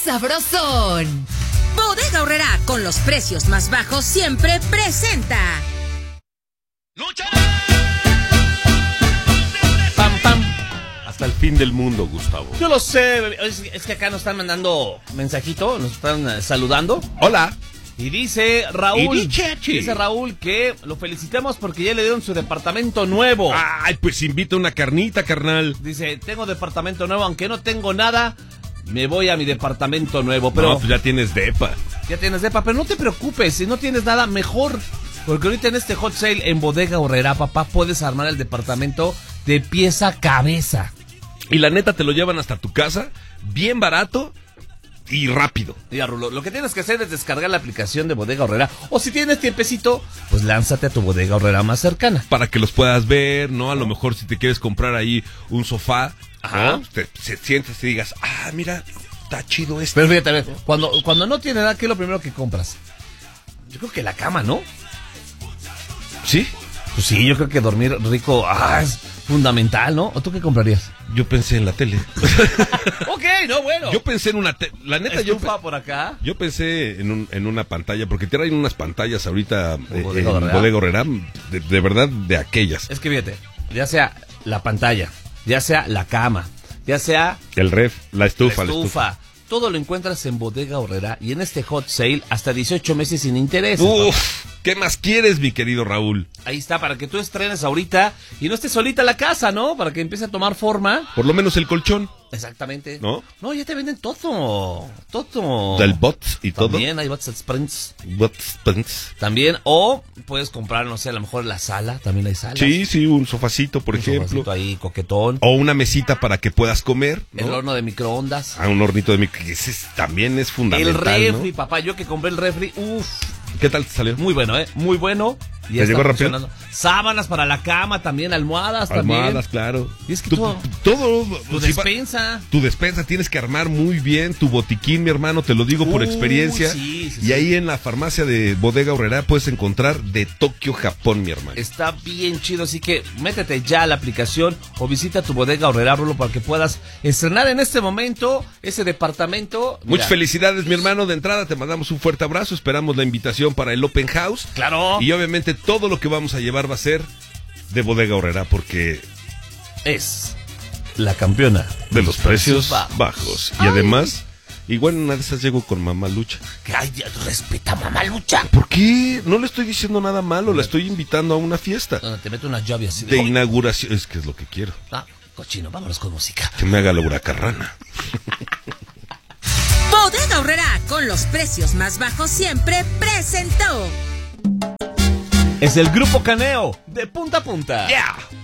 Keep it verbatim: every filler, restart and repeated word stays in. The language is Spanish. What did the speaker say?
sabrosón. Bodega Aurrerá, con los precios más bajos siempre presenta. ¡Lucha! Pam, pam. Hasta el fin del mundo, Gustavo. Yo lo sé, es, es que acá nos están mandando mensajito, nos están uh, saludando. Hola. Y dice Raúl, Y dice, dice Raúl que lo felicitemos porque ya le dieron su departamento nuevo. Ay, pues invita una carnita, carnal. Dice, tengo departamento nuevo, aunque no tengo nada, me voy a mi departamento nuevo. Pero No, pues ya tienes depa. ya tienes depa, pero no te preocupes, si no tienes nada, mejor. Porque ahorita en este hot sale en Bodega Aurrerá, papá, puedes armar el departamento de pieza a cabeza. Y la neta te lo llevan hasta tu casa, bien barato y rápido. Mira, Rulo, lo que tienes que hacer es descargar la aplicación de Bodega Aurrerá. O si tienes tiempecito, pues lánzate a tu Bodega Aurrerá más cercana. Para que los puedas ver, ¿no? A lo mejor si te quieres comprar ahí un sofá, Ajá. ¿no? Te, se sientes y digas, ah, mira, está chido este. Pero fíjate, a ver, cuando, cuando no tiene nada, ¿qué es lo primero que compras? Yo creo que la cama, ¿no? ¿Sí? Pues sí, yo creo que dormir rico ah, es fundamental, ¿no? ¿O tú qué comprarías? Yo pensé en la tele. Ok, no, bueno. Yo pensé en una tele. La neta, yo, Estufa por acá. yo pensé en, un, en una pantalla, porque traen unas pantallas ahorita eh, Bodega en Aurrerá. Bodega Aurrerá, de, de verdad, de aquellas. Es que fíjate, ya sea la pantalla, ya sea la cama, ya sea El ref, la estufa, la la estufa. estufa, todo lo encuentras en Bodega Aurrerá y en este hot sale hasta dieciocho meses sin interés. Uf, ¿qué más quieres, mi querido Raúl? Ahí está, para que tú estrenes ahorita y no estés solita la casa, ¿no? Para que empiece a tomar forma. Por lo menos el colchón, Exactamente. ¿no? No, ya te venden todo. Todo. Del bots y todo. También hay bots sprints. Bots, pants. También, o puedes comprar, no sé, a lo mejor la sala, también hay salas. Sí, sí, un sofacito, por Un ejemplo. sofacito ahí, coquetón. O una mesita para que puedas comer, ¿no? El horno de microondas. Ah, un hornito de micro, que ese es- también es El fundamental, refri, ¿no? papá, yo que compré el refri, uff, ¿Qué tal te salió? muy bueno, ¿eh? Muy bueno. Y ¿Te está llegó rápido? funcionando. Sábanas para la cama también, almohadas, Almohadas, también. claro. Y es que Tu- todo- todo Tu si va- despensa. tu despensa tienes que armar muy bien tu botiquín, mi hermano, te lo digo por Uy, experiencia. sí, sí, y sí. ahí en la farmacia de Bodega Aurrerá puedes encontrar de Tokio, Japón, mi hermano. Está bien chido, así que métete ya a la aplicación o visita tu Bodega Aurrerá, Rulo, para que puedas estrenar en este momento ese departamento. Mira, Muchas felicidades, mi hermano. De entrada te mandamos un fuerte abrazo. Esperamos la invitación para el Open House. Claro. Y obviamente todo lo que vamos a llevar va a ser de Bodega Aurrerá, porque Es la campeona de los precios bajos. bajos. Y además, igual en una de esas llego con Mamá Lucha. Que ay, respeta, mamá Lucha. ¿Por qué? No le estoy diciendo nada malo, la estoy invitando a una fiesta Donde te mete una llave así de de... inauguración. Es que es lo que quiero. Ah, cochino, vámonos con música. Que me haga la huracarrana. Bodega Aurrerá, con los precios más bajos siempre presentó. Es el Grupo Caneo, de punta a punta. ¡Yeah!